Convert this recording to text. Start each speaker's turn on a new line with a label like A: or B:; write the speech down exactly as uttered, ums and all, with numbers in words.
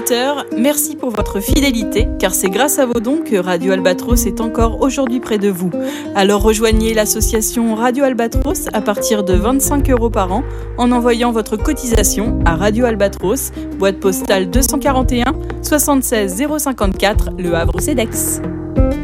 A: auditeurs, merci pour votre fidélité, car c'est grâce à vos dons que Radio Albatros est encore aujourd'hui près de vous. Alors rejoignez l'association Radio Albatros à partir de vingt-cinq euros par an en envoyant votre cotisation à Radio Albatros, boîte postale deux cent quarante et un soixante-seize zéro cinquante-quatre, Le Havre-Cedex.